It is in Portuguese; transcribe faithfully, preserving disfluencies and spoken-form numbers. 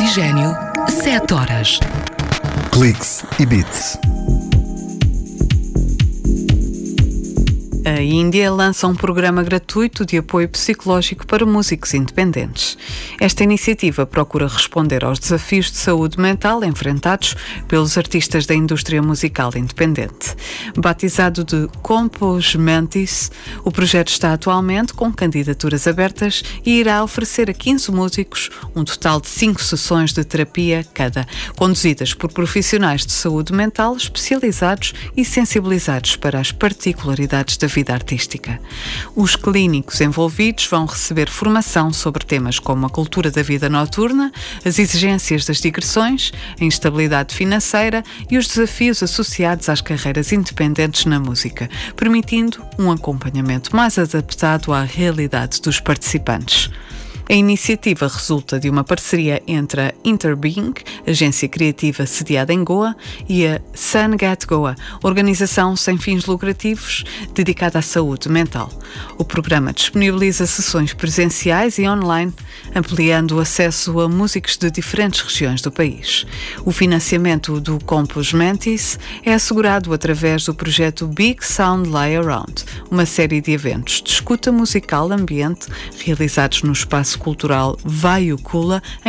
Oxigênio, sete horas. Cliques e Beats. A Índia lança um programa gratuito de apoio psicológico para músicos independentes. Esta iniciativa procura responder aos desafios de saúde mental enfrentados pelos artistas da indústria musical independente. Batizado de Compos Mentis, o projeto está atualmente com candidaturas abertas e irá oferecer a quinze músicos um total de cinco sessões de terapia cada, conduzidas por profissionais de saúde mental especializados e sensibilizados para as particularidades da vida artística. Os clínicos envolvidos vão receber formação sobre temas como a cultura da vida noturna, as exigências das digressões, a instabilidade financeira e os desafios associados às carreiras independentes na música, permitindo um acompanhamento mais adaptado à realidade dos participantes. A iniciativa resulta de uma parceria entre a Interbeing, agência criativa sediada em Goa, e a Sunget Goa, organização sem fins lucrativos dedicada à saúde mental. O programa disponibiliza sessões presenciais e online, ampliando o acesso a músicos de diferentes regiões do país. O financiamento do Compos Mentis é assegurado através do projeto Big Sound Lie Around, uma série de eventos de escuta musical ambiente realizados no espaço cultural Vaiukula,